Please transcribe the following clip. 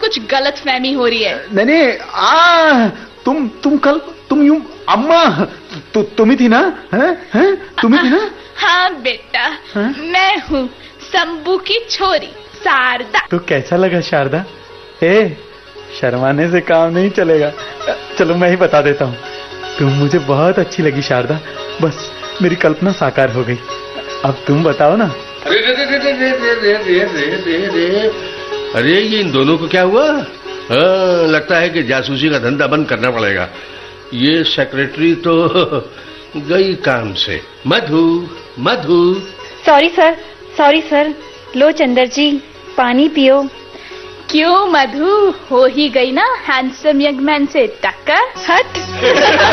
कुछ गलतफहमी हो रही है। नहीं, तुम यूं अम्मा तुम ही थी ना? हैं तुम ही थी ना? हाँ बेटा, मैं हूँ शंभू की छोरी शारदा। तो कैसा लगा शारदा? शर्माने से काम नहीं चलेगा। चलो मैं ही बता देता हूँ, तुम मुझे बहुत अच्छी लगी शारदा। बस मेरी कल्पना साकार हो गई। अब तुम बताओ ना। अरे ये इन दोनों को क्या हुआ? लगता है कि जासूसी का धंधा बंद करना पड़ेगा। ये सेक्रेटरी तो गई काम से। मधु मधु। Sorry sir. लो चंदर जी, पानी पियो। क्यों मधु, हो ही गई ना हैंडसम यंग मैन से टक्कर? हट।